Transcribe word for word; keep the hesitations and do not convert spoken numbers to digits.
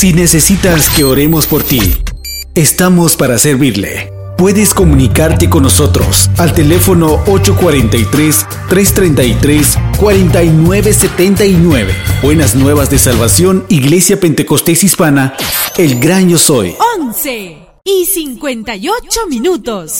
Si necesitas que oremos por ti, estamos para servirle. Puedes comunicarte con nosotros al teléfono ocho cuatro tres, tres tres tres, cuatro nueve siete nueve. Buenas Nuevas de Salvación, Iglesia Pentecostés Hispana, El Gran Yo Soy. once y cincuenta y ocho minutos.